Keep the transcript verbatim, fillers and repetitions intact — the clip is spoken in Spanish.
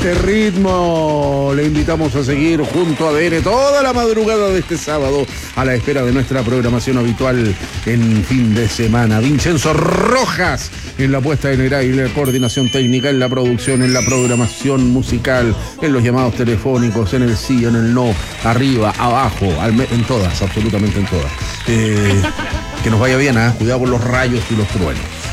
este ritmo le invitamos a seguir junto a D N toda la madrugada de este sábado a la espera de nuestra programación habitual en fin de semana. Vincenzo Rojas en la puesta en el aire, en la coordinación técnica, en la producción, en la programación musical, en los llamados telefónicos, en el sí, en el no, arriba, abajo, al me- en todas, absolutamente en todas. Eh, que nos vaya bien, ¿eh? Cuidado con los rayos y los truenos.